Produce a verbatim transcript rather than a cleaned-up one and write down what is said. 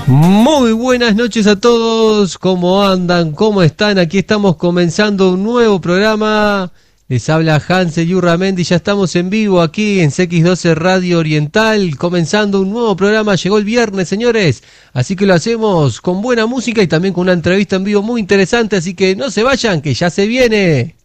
Muy buenas noches a todos, ¿cómo andan? ¿Cómo están? Aquí estamos comenzando un nuevo programa. Les habla Hanse Yurramendi, ya estamos en vivo aquí en C X doce Radio Oriental, comenzando un nuevo programa. Llegó el viernes, señores, así que lo hacemos con buena música y también con una entrevista en vivo muy interesante, así que no se vayan, que ya se viene.